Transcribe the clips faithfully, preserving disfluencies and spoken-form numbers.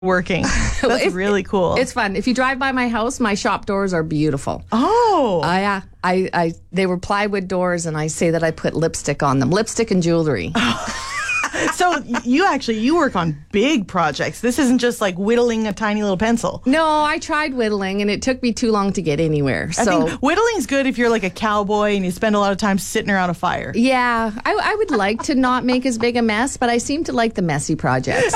working. That's if, really cool. It's fun. If you drive by my house, my shop doors are beautiful. Oh. Uh, yeah. I, I, they were plywood doors, and I say that I put lipstick on them. Lipstick and jewelry. So you actually, you work on big projects. This isn't just like whittling a tiny little pencil. No, I tried whittling, and it took me too long to get anywhere. I So think whittling's good if you're like a cowboy and you spend a lot of time sitting around a fire. yeah, I, I would like to not make as big a mess, but I seem to like the messy projects.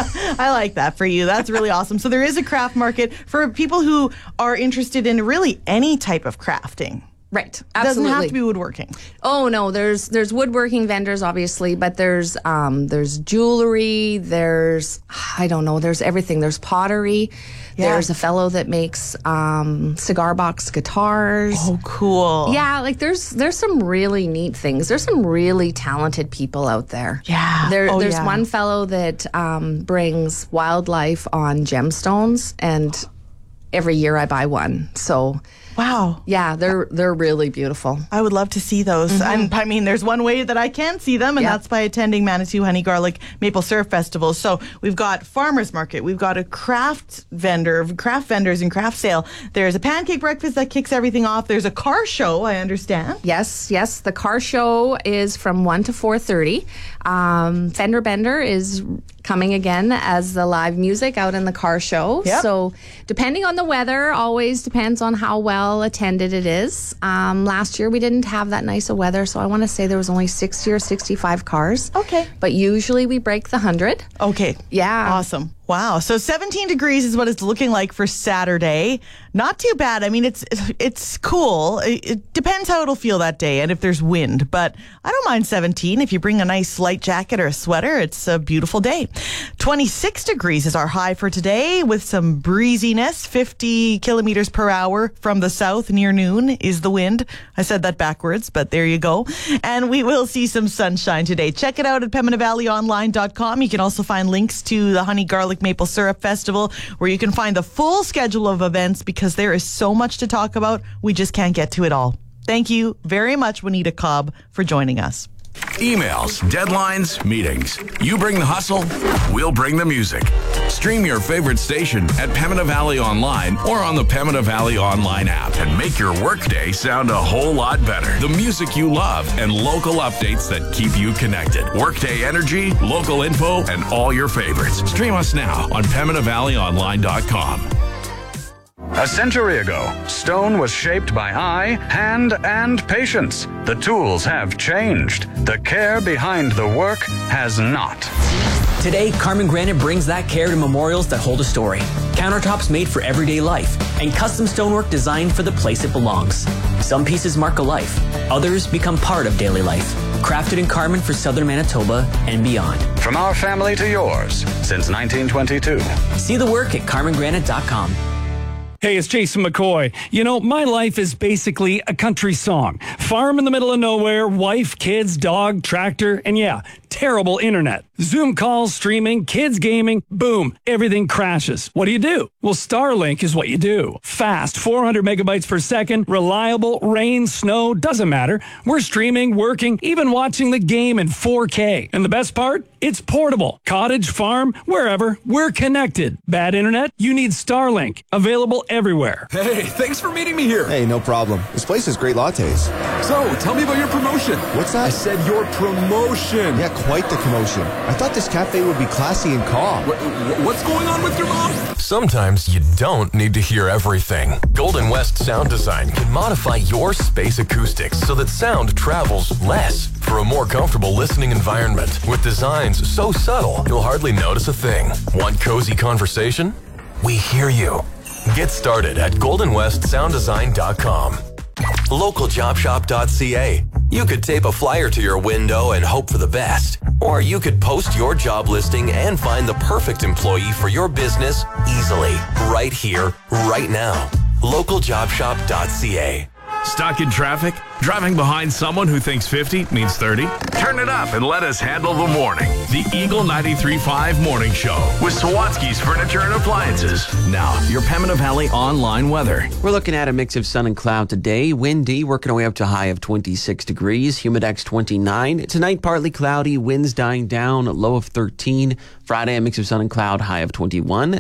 I like that for you. That's really awesome. So there is a craft market for people who are interested in really any type of crafting. Right. Doesn't Absolutely. have to be woodworking. Oh no, there's there's woodworking vendors obviously, but there's um there's jewelry, there's I don't know, there's everything. There's pottery. Yeah. There's a fellow that makes um cigar box guitars. Oh, cool. Yeah, like there's there's some really neat things. There's some really talented people out there. Yeah. There, Oh, there's yeah. one fellow that um, brings wildlife on gemstones, and every year I buy one. So Wow. yeah, they're they're really beautiful. I would love to see those. And I mean, there's one way that I can see them, and Yeah. that's by attending Manitou Honey Garlic Maple Syrup Festival. So we've got farmers market, we've got a craft vendor, craft vendors and craft sale. There's a pancake breakfast that kicks everything off. There's a car show, I understand. Yes, yes. The car show is from one to four thirty. Um, Fender Bender is coming again as the live music out in the car show. Yep. So depending on the weather, always depends on how well attended it is. Um, last year we didn't have that nice of weather, so I want to say there was only sixty or sixty-five cars. Okay. But usually we break the one hundred. Okay. Yeah. Awesome. Wow. So seventeen degrees is what it's looking like for Saturday. Not too bad. I mean, it's it's cool. It, it depends how it'll feel that day and if there's wind. But I don't mind seventeen. If you bring a nice light jacket or a sweater, it's a beautiful day. twenty-six degrees is our high for today with some breeziness. fifty kilometers per hour from the south near noon is the wind. I said that backwards, but there you go. And we will see some sunshine today. Check it out at Pembina Valley Online dot com. You can also find links to the Honey Garlic Maple Syrup Festival, where you can find the full schedule of events, because there is so much to talk about. We just can't get to it all. Thank you very much, Juanita Cobb, for joining us. Emails, deadlines, meetings. You bring the hustle, we'll bring the music. Stream your favorite station at Pembina Valley Online or on the Pembina Valley Online app and make your workday sound a whole lot better. The music you love and local updates that keep you connected. Workday energy, local info, and all your favorites. Stream us now on Pembina Valley Online dot com. A century ago, stone was shaped by eye, hand, and patience. The tools have changed. The care behind the work has not. Today, Carmen Granite brings that care to memorials that hold a story. Countertops made for everyday life, and custom stonework designed for the place it belongs. Some pieces mark a life. Others become part of daily life. Crafted in Carmen for southern Manitoba and beyond. From our family to yours, since nineteen twenty-two. See the work at carmen granite dot com. Hey, it's Jason McCoy. You know, my life is basically a country song. Farm in the middle of nowhere, wife, kids, dog, tractor, and yeah, terrible internet. Zoom calls, streaming, kids gaming, boom, everything crashes. What do you do? Well, Starlink is what you do. Fast, four hundred megabytes per second, reliable, rain, snow, doesn't matter. We're streaming, working, even watching the game in four K. And the best part? It's portable. Cottage, farm, wherever, we're connected. Bad internet? You need Starlink. Available everywhere. Hey, thanks for meeting me here. Hey, no problem. This place has great lattes. So, tell me about your promotion. What's that? I said your promotion. Yeah, quite the commotion. I thought this cafe would be classy and calm. What, what's going on with your mom? Sometimes you don't need to hear everything. Golden West Sound Design can modify your space acoustics so that sound travels less for a more comfortable listening environment. With designs so subtle, you'll hardly notice a thing. Want cozy conversation? We hear you. Get started at golden west sound design dot com. local job shop dot c a. You could tape a flyer to your window and hope for the best. Or you could post your job listing and find the perfect employee for your business easily, right here, right now. local job shop dot c a. Stuck in traffic? Driving behind someone who thinks fifty means thirty? Turn it up and let us handle the morning. The Eagle ninety-three point five Morning Show with Sawatsky's Furniture and Appliances. Now, your Pembina Valley online weather. We're looking at a mix of sun and cloud today. Windy, working our way up to a high of twenty-six degrees. Humidex twenty-nine. Tonight, partly cloudy, winds dying down, low of thirteen. Friday, a mix of sun and cloud, high of twenty-one.